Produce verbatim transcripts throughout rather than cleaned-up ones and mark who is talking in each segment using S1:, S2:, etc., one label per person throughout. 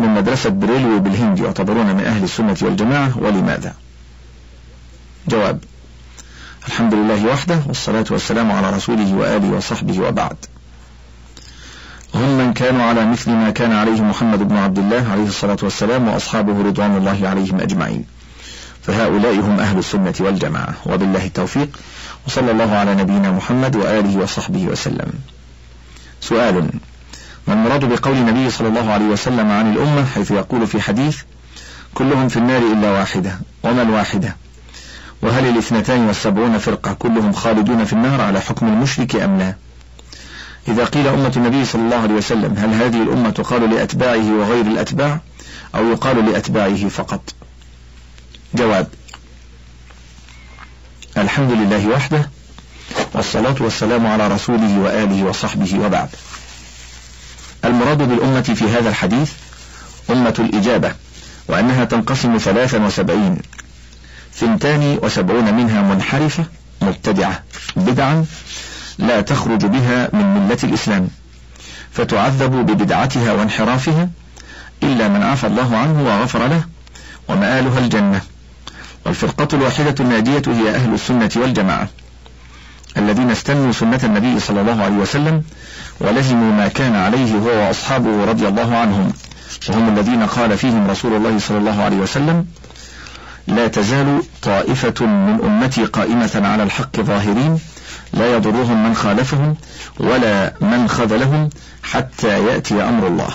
S1: من مدرسة بريلوي بالهند يعتبرون من أهل السنة والجماعة، ولماذا؟ جواب: الحمد لله وحده، والصلاة والسلام على رسوله وآله وصحبه، وبعد. هم من كانوا على مثل ما كان عليه محمد بن عبد الله عليه الصلاة والسلام وأصحابه رضوان الله عليهم أجمعين، فهؤلاء هم أهل السنة والجماعة، وبالله التوفيق، وصلى الله على نبينا محمد وآله وصحبه وسلم. سؤال: ما المراد بقول النبي صلى الله عليه وسلم عن الأمة حيث يقول في حديث: كلهم في النار إلا واحدة؟ وما الواحدة؟ وهل الاثنتان والسبعون فرقة كلهم خالدون في النار على حكم المشرك أم لا؟ إذا قيل أمة النبي صلى الله عليه وسلم، هل هذه الأمة تقال لأتباعه وغير الأتباع، أو يقال لأتباعه فقط؟ جواب: الحمد لله وحده، والصلاة والسلام على رسوله وآله وصحبه، وبعد. المراد بالأمة في هذا الحديث أمة الإجابة، وأنها تنقسم ثلاثا وسبعين، ثنتان وسبعون منها منحرفة مبتدعة بدعا لا تخرج بها من ملة الإسلام، فتعذب ببدعتها وانحرافها إلا من عفى الله عنه وغفر له، ومآلها الجنة. والفرقة الواحدة الناجية هي أهل السنة والجماعة، الذين استنوا سنة النبي صلى الله عليه وسلم ولزموا ما كان عليه هو وأصحابه رضي الله عنهم، وهم الذين قال فيهم رسول الله صلى الله عليه وسلم: لا تزال طائفة من أمتي قائمة على الحق ظاهرين لا يضرهم من خالفهم ولا من خذلهم حتى يأتي أمر الله.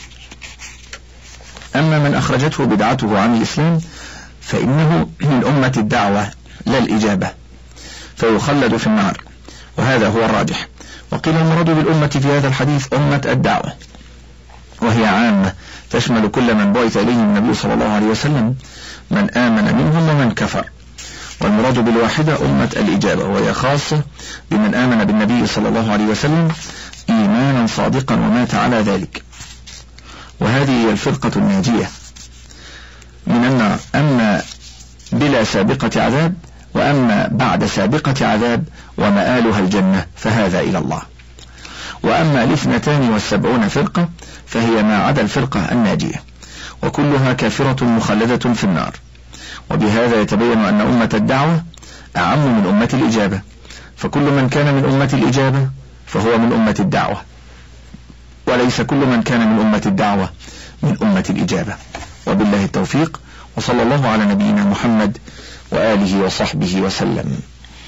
S1: أما من أخرجته بدعته عن الإسلام فإنه من أمة الدعوة لا الإجابة، فيخلد في النار، وهذا هو الراجح. وقيل المراد بالأمة في هذا الحديث أمة الدعوة، وهي عامة تشمل كل من بعث إليهم النبي صلى الله عليه وسلم، من آمن منهم ومن كفر. والمراد بالواحدة أمة الإجابة، وهي خاصة بمن آمن بالنبي صلى الله عليه وسلم إيمانا صادقا ومات على ذلك، وهذه هي الفرقة الناجية من النار، أما بلا سابقة عذاب، وأما بعد سابقة عذاب ومآلها الجنة فهذا إلى الله. وأما الاثنتان والسبعون فرقة فهي ما عدا الفرقة الناجية، وكلها كافرة مخلدة في النار. وبهذا يتبين أن أمة الدعوة أعم من أمة الإجابة، فكل من كان من أمة الإجابة فهو من أمة الدعوة، وليس كل من كان من أمة الدعوة من أمة الإجابة. وبالله التوفيق، وصلى الله على نبينا محمد وآله وصحبه وسلم.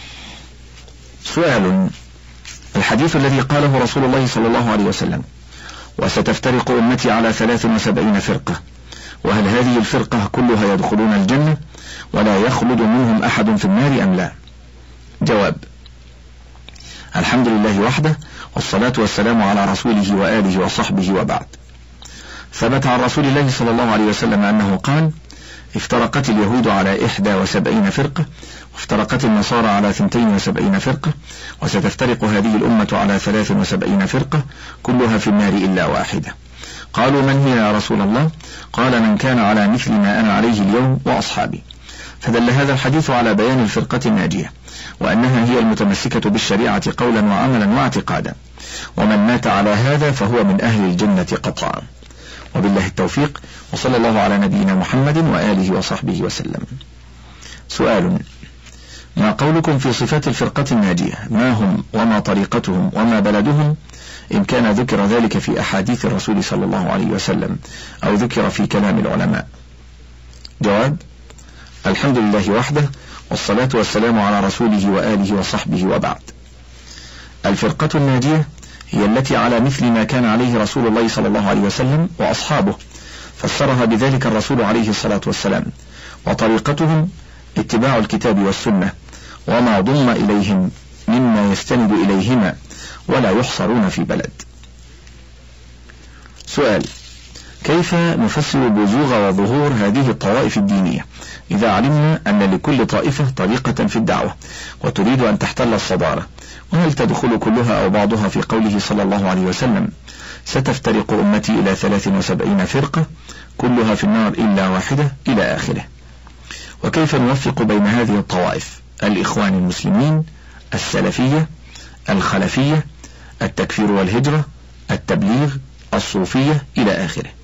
S1: سؤال: الحديث الذي قاله رسول الله صلى الله عليه وسلم: وستفترق أمتي على ثلاث وسبعين فرقة، وهل هذه الفرقة كلها يدخلون الجنة ولا يخلد منهم أحد في النار أم لا؟ جواب: الحمد لله وحده، والصلاة والسلام على رسوله وآله وصحبه، وبعد. ثبت عن رسول الله صلى الله عليه وسلم أنه قال: افترقت اليهود على إحدى وسبعين فرقة، وافترقت النصارى على ثنتين وسبعين فرقة، وستفترق هذه الأمة على ثلاث وسبعين فرقة كلها في النار إلا واحدة. قالوا: من هي يا رسول الله؟ قال: من كان على مثل ما أنا عليه اليوم وأصحابي. فدل هذا الحديث على بيان الفرقة الناجية، وأنها هي المتمسكة بالشريعة قولا وعملا واعتقادا، ومن مات على هذا فهو من أهل الجنة قطعا. وبالله التوفيق، وصلى الله على نبينا محمد وآله وصحبه وسلم. سؤال: ما قولكم في صفات الفرقة الناجية؟ ما هم وما طريقتهم وما بلدهم، إن كان ذكر ذلك في أحاديث الرسول صلى الله عليه وسلم أو ذكر في كلام العلماء؟ جواب: الحمد لله وحده، والصلاة والسلام على رسوله وآله وصحبه، وبعد. الفرقة الناجية هي التي على مثل ما كان عليه رسول الله صلى الله عليه وسلم وأصحابه، فسرها بذلك الرسول عليه الصلاة والسلام. وطريقتهم اتباع الكتاب والسنة وما ضم إليهم مما يستند إليهما، ولا يحصرون في بلد. سؤال: كيف نفسر بزوغ وظهور هذه الطوائف الدينية إذا علمنا أن لكل طائفة طريقة في الدعوة وتريد أن تحتل الصدارة؟ وهل تدخل كلها أو بعضها في قوله صلى الله عليه وسلم: ستفترق أمتي إلى ثلاث وسبعين فرقة كلها في النار إلا واحدة، إلى آخره؟ وكيف نوفق بين هذه الطوائف: الإخوان المسلمين، السلفية، الخلفية، التكفير والهجرة، التبليغ، الصوفية، إلى آخره؟